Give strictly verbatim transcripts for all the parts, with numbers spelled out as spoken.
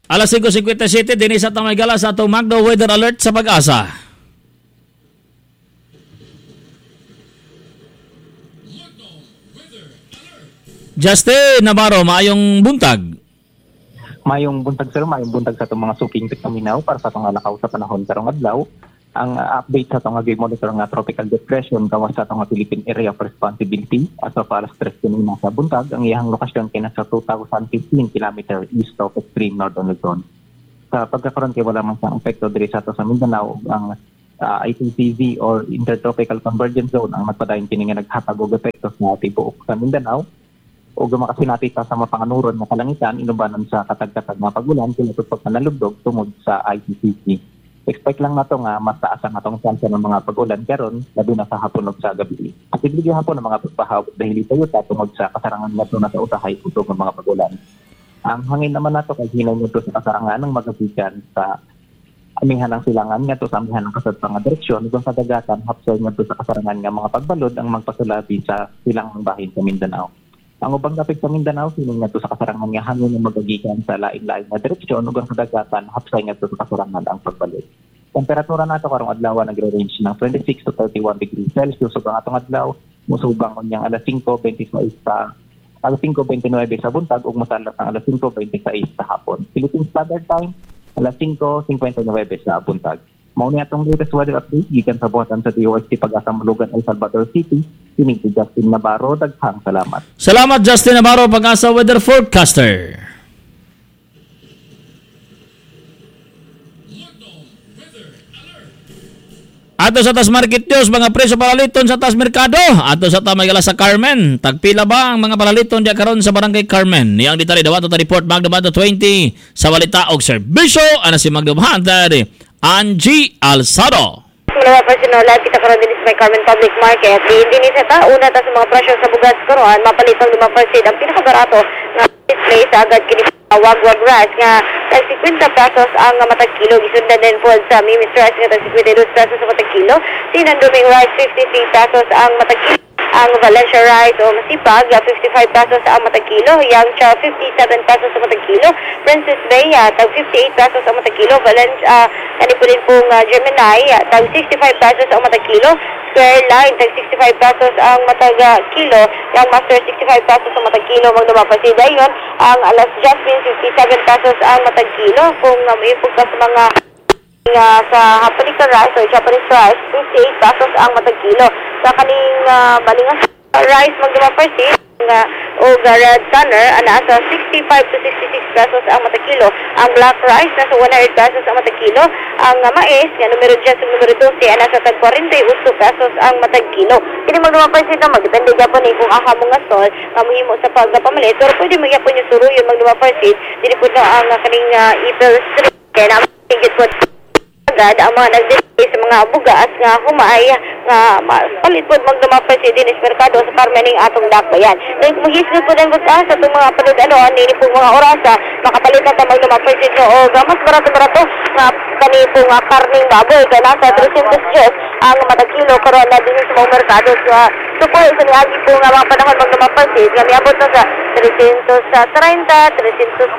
Alas five fifty-seven din sa atong gala sa atong Magno Weather Alert sa Pag-asa. Justin Navarro, maayong buntag. Mayong buntag sir, mayong buntag sa itong mga suking pikaminaw para sa itong alakaw sa panahon karong adlaw. Ang uh, update sa itong ag-monitor nga tropical depression gawas sa itong Philippine Area of Responsibility as of alas tres kanina sa buntag, ang iyang lokasyon kay nasa two thousand fifteen kilometers east of extreme northern Luzon. Sa pagkakaroon kay wala man sa epekto diri sa ato sa Mindanao, ang uh, I T C V or Intertropical Convergence Zone ang nagpadayon kini nga naghatag og epekto sa tibuok sa Mindanao. O gumakasinati sa mga panganuron ng kalangitan, inubanan sa katag-katag na pagulan, kinatupag na nalugdog tungod sa I T C C. Expect lang nato nga mas taas ang atong chance ng mga pagulan karon labi na sa hapon ug sa gabi. At ibigay hapon ng mga pagpahawak dahil ito tungod sa kasarangan nato na sa usahay utog ng mga pagulan. Ang hangin naman nato kay hinaw nito sa kasarangan ng magabigan sa amihan ng silangan nga to sa amihan ng kasad nga direksyon ug sa dagatan hapsay ngadto sa kasarangan nga mga pagbalod ang magpasulabi sa silangang bahin sa Mindanao. Ang ubang kapit sa Mindanao, sining nga to sa kasarangan nga hangin nga magagikan sa lain-lain nga direksyon ug ang kadagatan hapsay nga to sa kasarangan ang pagbalod. Temperatura nato karong adlaw nagre-range ng twenty-six to thirty-one degrees Celsius ug ang atong adlaw musubang unyang alas five twenty-six sa alas five twenty-nine sa buntag ug mosalat ang alas five twenty-six sa hapon. Philippine Standard Time alas five fifty-nine sa buntag. Mao ni atong latest weather update gikan sa buhatan sa D O S T Pag-asa Mulugan, El Salvador City. Sining si Justin Navarro, daghang salamat. Salamat Justin Navarro, Pag-asa Weather Forecaster. Ato sa Tas Market News, mga presyo palaliton sa Tas Merkado. Ato sa Tamagala sa Carmen. Tagpila ba ang mga palaliton diya karon sa Barangay Carmen? Niyang ditali daw ato ta report Magno Bando twenty sa walita og serbisyo ana si Magno Hunter Angie Alzado. Mga personal live kita karon din sa may Carmen Public Market. Hindi ni sa ta una ta sa mga presyo sa bugas karon mapalit ang lima percent ang pinakabarato nga display sa agad kini wag-wag rice nga tag fifty pesos ang matag kilo gisundan din po sa Mimi's rice nga tag fifty-two pesos ang matag kilo. Sinanduming rice fifty-three pesos ang matag kilo. Ang Valencia rice o masipag fifty-five pesos ang matag kilo. Yang cha fifty-seven pesos ang matag kilo. Princess Bay tag fifty-eight pesos ang matag kilo. Valencia uh, kani po din pong uh, Gemini tag sixty-five pesos ang matag kilo. Square line tag sixty-five pesos ang matag uh, kilo. Yang master sixty-five pesos ang matag kilo. Magdumapasi dayon ang alas Jasmine fifty-seven pesos ang matag kilo. Kung uh, may pagka sa mga Uh, sa Hapanica rice o Japanese rice, fifty-eight pesos ang matag kilo. Sa kaning uh, balingas rice, magdumapasi nga uh, o red tanner, ana sa sixty-five to sixty-six pesos ang matag kilo. Ang black rice, nasa one hundred pesos ang matag kilo. Ang uh, mais, nga numero ten ug numero twelve, ana sa tag forty-eight pesos ang matag kilo. Kini magdumapasi na magdepende gyapon ni kung aka mga stall nga mahimo sa pagpamalit. Pero pwede magyapon yung suruyon magdumapasi. Dili pud na ang uh, kaning uh, April street kaya na tingit po agad ang mga nag-display sa mga bugas nga humay nga palit po magdumapay si Dinis Mercado sa Carmening atong dakbayan. Dahil mahisgot po din bukas sa itong mga panod-ano, nini po mga orasa, makapalit na ito magdumapay si o mas barato-barato nga kani po nga karning baboy kaya nasa three hundred Diyos ang matag kilo karoon na din sa mga merkado sa supol sa niagi po nga mga panahon magdumapay si nga miabot na sa three hundred thirty, three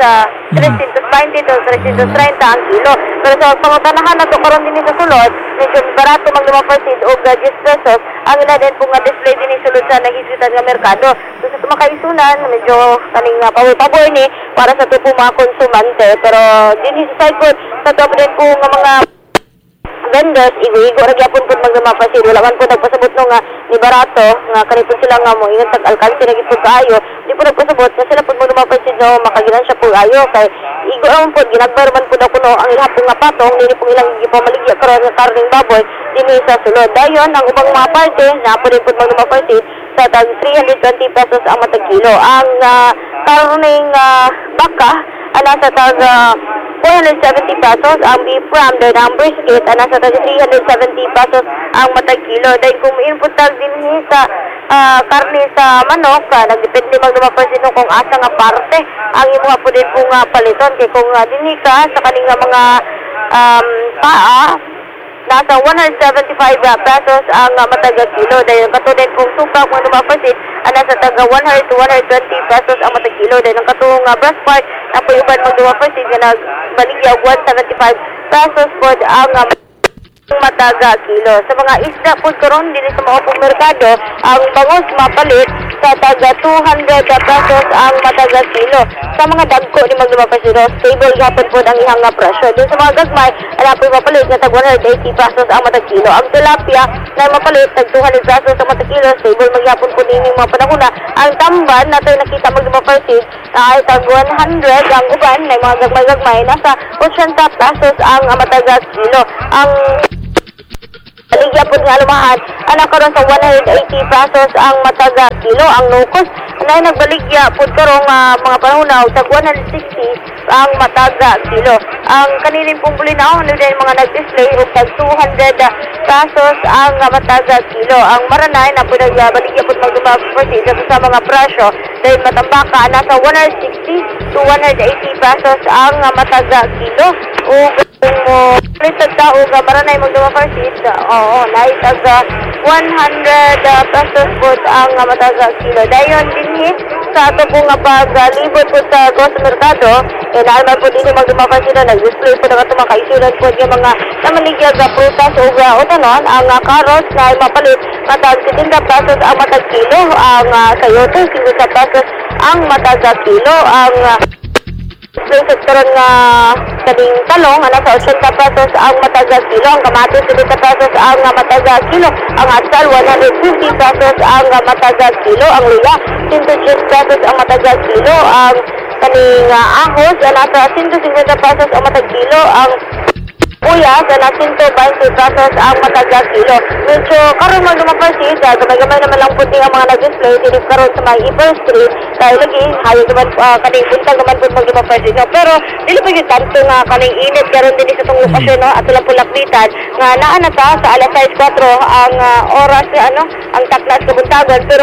hundred twenty to three hundred thirty ang kilo. Pero sa pangutanahan na ito karoon din sa sulod, medyo barato magdumapay si o ten pesos ang ila din po nga display din sa sulod sa naghisitan nga merkado. So sa tumakaisunan, medyo kaning uh, paboy-paboy ni para sa ito po mga konsumante. Pero din sa side po, sa ito din po nga mga vendors, igo-igo ragyapon po magdumapasi. Wala man po nagpasabot no nga ni barato nga kanito sila nga mo ingat tag alkansi na gid po kaayo. Di po nagpasabot nga sila po magdumapasi no makagilan siya po ayo kay igo ang po ginagbar man po daw kuno ang ilang po nga patong dili po ilang gipamaligya karon nga karning baboy dinhi sa sulod. Dayon ang ubang mga parte na po din po magdumapasi sa tag three hundred twenty pesos ang matag kilo. Ang uh, karning uh, baka ana sa tag uh, four hundred seventy pesos ang beef from the number brisket ana sa tag three hundred seventy pesos ang matag kilo. Dahil kung input tag din sa uh, karne sa manok uh, nagdepende magdumapasi no kung asa nga parte ang imo po din po nga paliton kay kung uh, dinhi ka sa kaning mga um, paa nasa one hundred seventy-five pesos ang uh, matag kilo. Dahil katulad kung suka kung magdumapasi ana sa taga one hundred to one hundred twenty pesos ang matag kilo. Dahil ang katong uh, brass part na po uban mag-duwa percent nga nagbaligya og one seventy-five pesos po ang uh, mataga kilo. Sa mga isda po karon din sa mga pong merkado, ang bangus mapalit sa taga two hundred pesos ang mataga kilo. Sa mga dagko ni magduma pesos, stable gapon po ang ihang nga presyo. Din sa mga gagmay, ana po mapalit nga tag one hundred eighty pesos ang matag kilo. Ang tilapia na mapalit tag two hundred pesos ang matag kilo, stable magyapon po nini mga panahona. Ang tamban nato nakita magduma pesos ay tag one hundred, ang uban na mga gagmay-gagmay nasa eighty pesos ang mataga kilo. Ang Aligya po nga lumahan, anak karon sa one hundred eighty pesos ang mataga kilo. Ang nukos, na nagbaligya po karong uh, mga panahon tag one hundred sixty ang mataga kilo. Ang kanilang pong bulinaw, ano din mga nag-display, tag two hundred pesos ang uh, mataga kilo. Ang maranay na po nagbaligya po mag-dumaporsi sa mga presyo, dahil matambaka, nasa one hundred sixty to one hundred eighty pesos ang uh, mataga kilo. O kung mo, litag tao ka, maranay mag-dumaporsi, oo, naitaga one hundred pesos po ang uh, mataga kilo. Dayon din sa ato pong paglibot po sa grocery merkado, eh naman po din magdumapan sila, nag-display po na ito mga kaisunan po yung mga namaligya na prutas o o tanon, ang uh, carrots na mapalit matag seventy pesos ang matag kilo, ang uh, sayote fifty pesos ang matag kilo, ang uh, Places karon nga kaning talong ana sa eighty pesos ang mataga kilo, ang kamatis seventy pesos ang mataga kilo, ang atsal one hundred fifty pesos ang mataga kilo, ang luya one hundred ten pesos ang mataga kilo, ang kaning uh, ahos ana sa one hundred fifty pesos ang mataga kilo, ang uyas ana one hundred twenty pesos ang mataga kilo. Medyo karon mo dumapansin sa gamay-gamay naman lang puti ang mga nag-display dinip karon sa may Ipon Street dahil lagi hayo naman uh, kaning punta naman po magdumapansin no? Pero dili pa yung tanto nga kaning init karon din sa itong lokasyon no? At wala po lapitan nga naa na ta sa alas six four ang uh, oras ano ang taknas kabuntagan, pero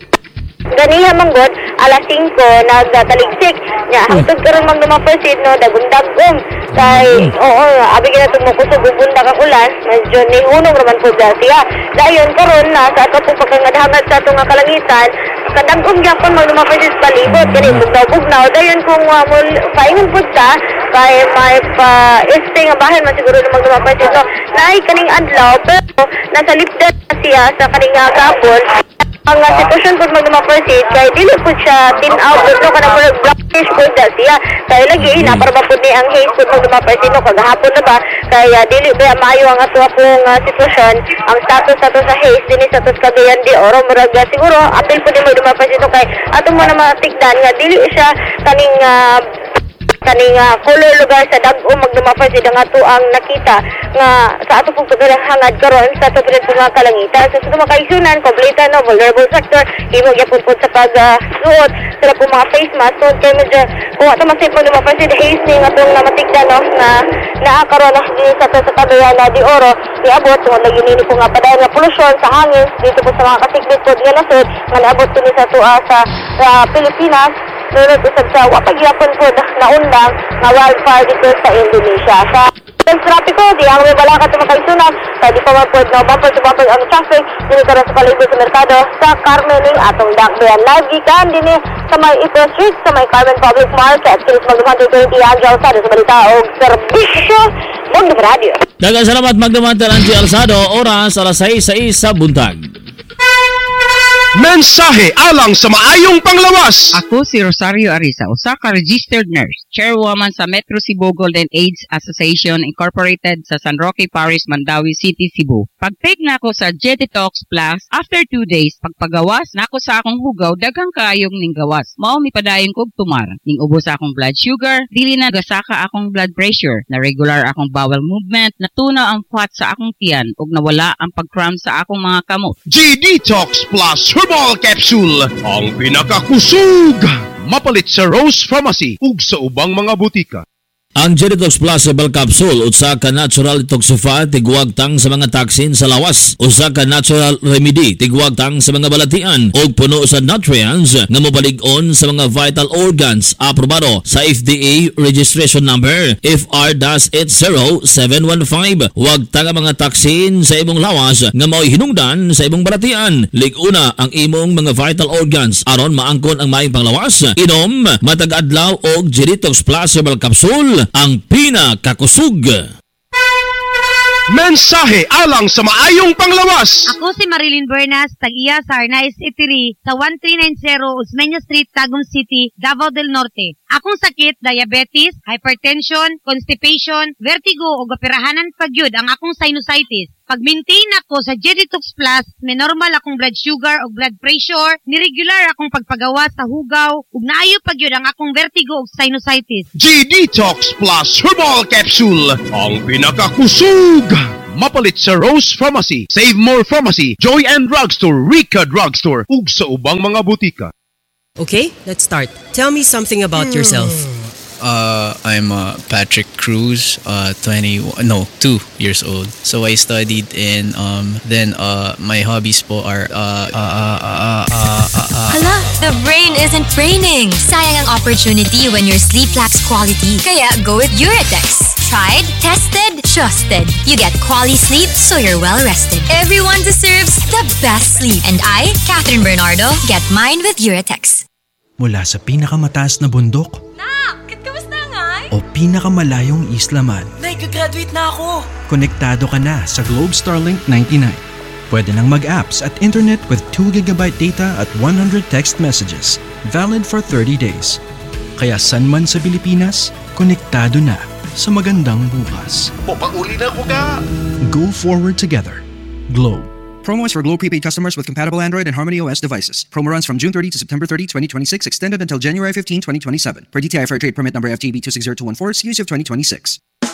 ganiha manggod alas five nagtaligsik nya hangtod karon mang dumapersid no dagom-dagom kay oo abi gina tumukusog bubunda kang ulan medyo ni hunong raman pud siya. Dayon karon na sa ato pong pagkangadahangat sa atong kalangitan kadagom gyapon mang dumapersid palibot kani bugnaw-bugnaw. Dayon kung uh, mul paingon pud ta kay may pa este nga bahin man siguro na mang dumapersid no naay kaning adlaw pero nasa lifted siya sa kaning gabon. Ang uh, sitwasyon po mag-dumaproceed kay dili po siya tinaw po no kanang mula brownish po da siya kaya lagi na para po ni ang haze po mag-dumaproceed no kagahapon na ba kaya dili ba maayo ang ato pong uh, sitwasyon. Ang status ato sa haze din sa status Cagayan de Oro murag uh, siguro apil po ni mag-dumaproceed no kay ato mo na matikdan nga dili siya kaning uh, kaning uh, color lugar sa dag-o magdumapay sila nga to ang nakita nga sa ato pong hangad karon sa ato pinag mga kalangitan sa so, mga kaisunan kompleto no vulnerable sector imo gyapon po sa pag-suot uh, sila po mga face mask so kay medyo kung ato masay po lumapay sila haze ni nga itong namatigda no na naakaroon na din sa ato sa Cagayan de Oro niabot kung lagi nini po nga padayon nga polusyon sa hangin dito po sa mga kasikbit po nga nasod nga naabot po ni sa tuwa sa uh, Pilipinas. Nunod usab sa wapagyapon po naundang na wildfire dito sa Indonesia. Sa trapiko, di ang may balaka sa mga kaisunan, kaya di pa mapod na bumper to bumper ang traffic, dini karon sa palibot sa merkado, sa Carmening atong dakbayan. Lagi kan dini sa may Ipon Street, sa may Carmen Public Market, kinis mag-dumantin twenty Angel Alzado sa balita o serbisyo, Bundok Radio. Dagang salamat magdumantin Angel Alzado, oras alas sais sa buntag. Mensahe alang sa maayong panglawas. Ako si Rosario Arisa, usa ka registered nurse, chairwoman sa Metro Cebu Golden AIDS Association Incorporated sa San Roque Parish, Mandawi City, Cebu. Pag-take na ako sa Jetitox Plus, after two days, pagpagawas na ako sa akong hugaw, daghang kaayong ning gawas. Mao mi padayon kog tumar. Ning ubos sa akong blood sugar, dili na gasaka akong blood pressure, na regular akong bowel movement, natunaw ang fat sa akong tiyan, ug nawala ang pag-cramp sa akong mga kamot. G-Detox Plus Herbal Capsule, ang pinakakusog, mapalit sa Rose Pharmacy ug sa ubang mga butika. Ang Genetox Plus Herbal Capsule usa ka natural detoxifier tigwag tang sa mga toxin sa lawas, usa ka natural remedy tigwag tang sa mga balatian ug puno sa nutrients nga mobalig-on sa mga vital organs. Aprobado sa F D A registration number F R eight zero seven one five. Huwag tanga mga toxin sa imong lawas nga mao'y hinungdan sa imong balatian. Lig-una ang imong mga vital organs aron maangkon ang maayong panglawas. Inom matag adlaw og Genetox Plus Herbal Capsule, ang pinakakusog. Mensahe alang sa maayong panglawas. Ako si Marilyn Bernas, tag-iya sa Arnaiz Eatery sa one three nine zero Osmeña Street, Tagum City, Davao del Norte. Akong sakit, diabetes, hypertension, constipation, vertigo o gapirahanan pagyud ang akong sinusitis. Pag-maintain ako sa Genetox Plus, may normal akong blood sugar o blood pressure, niregular akong pagpagawa sa hugaw, ug naayo pagyud ang akong vertigo o sinusitis. Genetox Plus Herbal Capsule, ang pinakakusog. Mapalit sa Rose Pharmacy, Save More Pharmacy, Joy and Drugstore, Rica Drugstore, ug sa ubang mga butika. Okay, let's start. Tell me something about yourself. Uh, I'm uh, Patrick Cruz, uh, twenty, no, two years old. So I studied in, um, then uh, my hobbies po are, uh, uh, uh, uh, uh, uh, uh, Hala, the brain isn't braining. Sayang ang opportunity when your sleep lacks quality. Kaya go with Uratex. Tried, tested, trusted. You get quality sleep so you're well rested. Everyone deserves the best sleep. And I, Catherine Bernardo, get mine with Uratex. Mula sa pinakamataas na bundok Nak, kamusta nga? o pinakamalayong isla man, Nag-graduate na ako. konektado ka na sa Globe Starlink ninety-nine. Pwede nang mag-apps at internet with two gigabyte data at one hundred text messages. Valid for thirty days. Kaya san man sa Pilipinas, konektado na sa magandang bukas. Papauli na ko ka! Go forward together. Globe. Promo is for Globe prepaid customers with compatible Android and Harmony O S devices. Promo runs from June thirtieth to September thirtieth, twenty twenty-six, extended until January fifteenth, twenty twenty-seven. Per D T I Fair Trade Permit number F T B two six zero two one four, series of twenty twenty-six.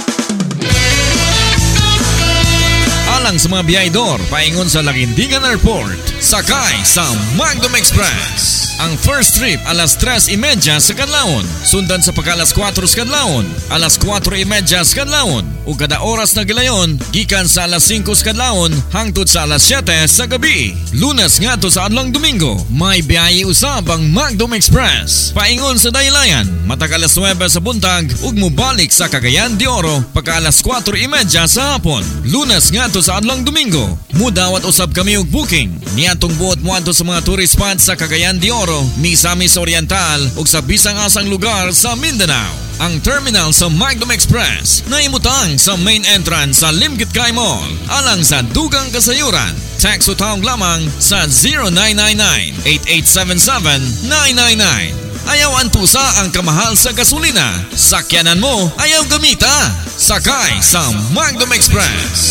Alang sa mga biyahedor paingon sa Laguindingan Airport, sakay sa Magdom Express. Ang first trip alas tres y media sa kadlawon, sundan sa pagka-alas kwatro sa kadlawon, alas kwatro y media sa kadlawon, ug kada oras na gilayon gikan sa alas singko sa kadlawon hangtod sa alas siyete sa gabi. Lunes ngadto sa adlong Domingo, may biyahe usab ang Magdom Express. Paingon sa Daylayan, matag alas nuwebe sa buntag ug mobalik sa Cagayan de Oro pagka alas kwatro y media sa hapon. Lunes ngadto sa adlong Domingo, mudawat usab kami og booking niadtong buot moadto sa mga tourist spots sa Cagayan de Oro, Misamis Oriental ug sa bisang-asang lugar sa Mindanao. Ang terminal sa Magdom Express na imutang sa main entrance sa Limkit Kay Mall. Alang sa dugang kasayuran, text o tawag lamang sa zero nine nine nine, eight eight seven seven, nine nine nine. Ayaw antusa ang kamahal sa gasolina. Sakyanan mo, ayaw gamita. Sakay sa Magdom Express.